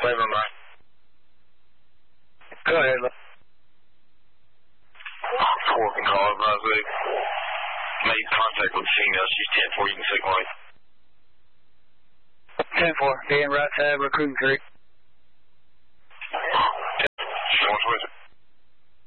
709. Go ahead. Working call, advise they made contact with the female. She's 10-4. You can signal light. 10-4. Being right side, recruiting 3.